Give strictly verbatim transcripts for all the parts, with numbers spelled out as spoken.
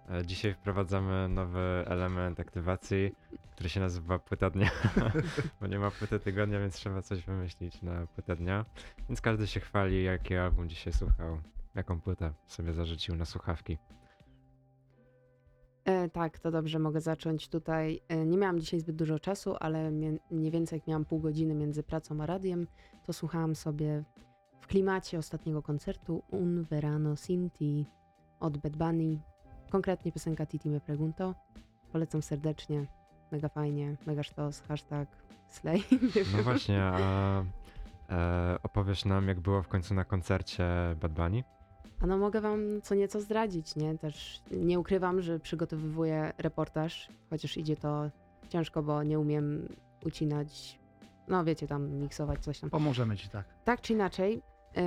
E, Dzisiaj wprowadzamy nowy element aktywacji, który się nazywa płyta dnia, bo nie ma płyty tygodnia, więc trzeba coś wymyślić na płytę dnia. Więc każdy się chwali, jaki album dzisiaj słuchał, jaką płytę sobie zarzucił na słuchawki. E, tak, to dobrze, mogę zacząć tutaj. E, nie miałam dzisiaj zbyt dużo czasu, ale mie- mniej więcej jak miałam pół godziny między pracą a radiem, to słuchałam sobie w klimacie ostatniego koncertu Un Verano Sin Ti od Bad Bunny. Konkretnie piosenka Titi Me Pregunto. Polecam serdecznie. Mega fajnie, mega sztos, hashtag slay. Nie No wiem. właśnie, a e, opowiesz nam, jak było w końcu na koncercie Bad Bunny? A no mogę wam co nieco zdradzić, nie? Też nie ukrywam, że przygotowywuję reportaż, chociaż idzie to ciężko, bo nie umiem ucinać, no wiecie, tam miksować coś tam. Pomożemy ci, tak. Tak czy inaczej, yy,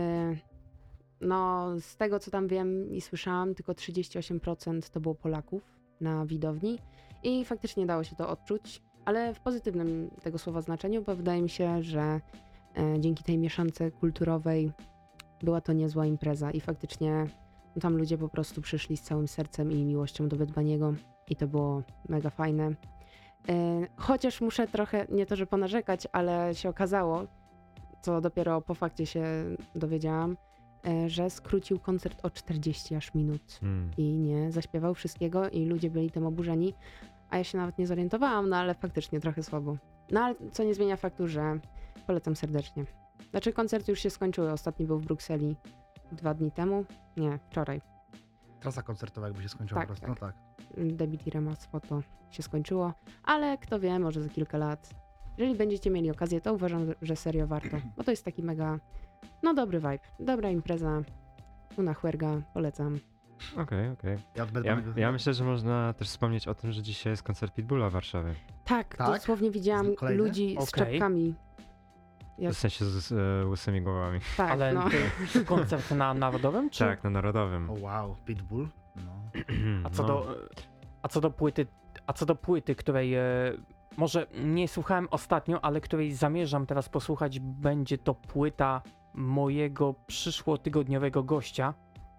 no z tego co tam wiem i słyszałam, tylko trzydzieści osiem procent to było Polaków na widowni i faktycznie dało się to odczuć, ale w pozytywnym tego słowa znaczeniu, bo wydaje mi się, że yy, dzięki tej mieszance kulturowej była to niezła impreza i faktycznie no, tam ludzie po prostu przyszli z całym sercem i miłością do Bad Bunny'ego i to było mega fajne. E, chociaż muszę trochę, nie to, że ponarzekać, ale się okazało, co dopiero po fakcie się dowiedziałam, e, że skrócił koncert o czterdzieści aż minut Hmm. i nie zaśpiewał wszystkiego i ludzie byli tym oburzeni, a ja się nawet nie zorientowałam, no ale faktycznie trochę słabo. No ale co nie zmienia faktu, że polecam serdecznie. Znaczy koncerty już się skończyły, ostatni był w Brukseli dwa dni temu, nie, wczoraj. Trasa koncertowa jakby się skończyła Tak, po prostu. tak. No tak. Debit i Remas Foto się skończyło, ale kto wie, może za kilka lat. Jeżeli będziecie mieli okazję, to uważam, że serio warto, bo to jest taki mega, no dobry vibe, dobra impreza, una huerga, polecam. Okej, okej. Ja od Bad Ja, Bunny'ego- ja myślę, że można też wspomnieć o tym, że dzisiaj jest koncert Pitbulla w Warszawie. Tak, Tak? dosłownie widziałam Kolejny? ludzi z Okej. czapkami. Jak, W sensie z, z e, łysymi głowami. tak, Ale no. ty, koncert na Narodowym? Czy? Tak, na Narodowym. O wow, Pitbull. No. A co, No, do, a co do płyty, a co do płyty, której e, może nie słuchałem ostatnio, ale której zamierzam teraz posłuchać, będzie to płyta mojego przyszłotygodniowego gościa.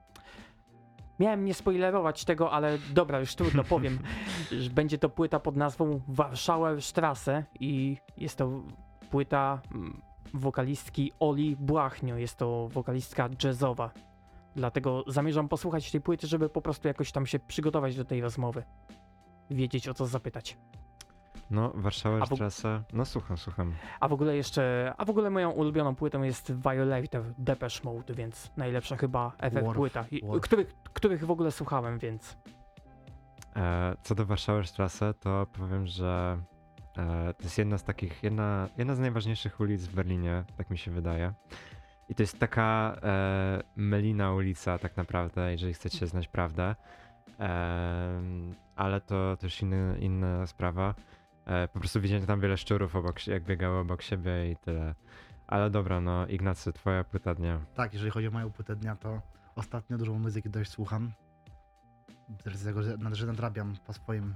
Miałem nie spoilerować tego, ale dobra, już trudno powiem, że będzie to płyta pod nazwą Warschauer Straße i jest to płyta mm, wokalistki Oli Błachnio, jest to wokalistka jazzowa. Dlatego zamierzam posłuchać tej płyty, żeby po prostu jakoś tam się przygotować do tej rozmowy. Wiedzieć o co zapytać. no Warszawę A w- Strasse. No słucham, słucham. A w ogóle jeszcze, a w ogóle moją ulubioną płytą jest Violator Depeche Mode, więc najlepsza chyba ever Worf, płyta, i- Worf. których, których w ogóle słuchałem, więc E, co do Warszawę Strasse, to powiem, że e, to jest jedna z takich, jedna, jedna z najważniejszych ulic w Berlinie, tak mi się wydaje. I to jest taka e, melina ulica tak naprawdę, jeżeli chcecie znać prawdę. E, ale to też inny, inna sprawa. E, po prostu widziałem tam wiele szczurów obok, sie- jak biegały obok siebie i tyle. Ale dobra, no Ignacy, twoja płyta dnia. Tak, jeżeli chodzi o moją płytę dnia, to ostatnio dużo muzyki dość słucham. Z tego, że, że nadrabiam po swoim